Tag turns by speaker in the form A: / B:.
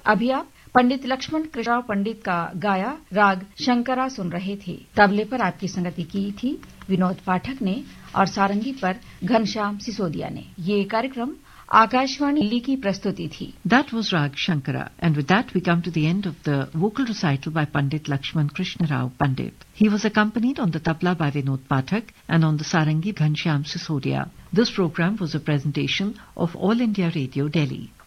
A: अभी आप पंडित लक्ष्मण कृष्णराव पंडित का गाया राग शंकरा सुन रहे थे। तबले पर आपकी संगति की थी विनोद पाठक ने और सारंगी पर घनश्याम सिसोदिया ने। ये कार्यक्रम आकाशवाणी दिल्ली की प्रस्तुति थी।
B: That was Rag Shankara, and with that we come to the end of the vocal recital by Pandit Lakshman Krishna Rao Pandit. He was accompanied on the tabla by Vinod Pathak and on the sarangi Ghanshyam Sisodia. This program was a presentation of All India Radio Delhi.